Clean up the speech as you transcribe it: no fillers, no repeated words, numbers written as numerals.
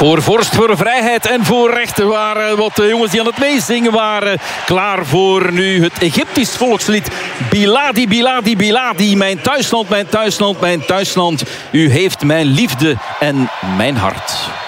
Voor vorst, voor vrijheid en voor rechten waren wat de jongens die aan het meezingen waren. Klaar voor nu het Egyptisch volkslied. Biladi, Biladi, Biladi. Mijn thuisland, mijn thuisland, mijn thuisland. U heeft mijn liefde en mijn hart.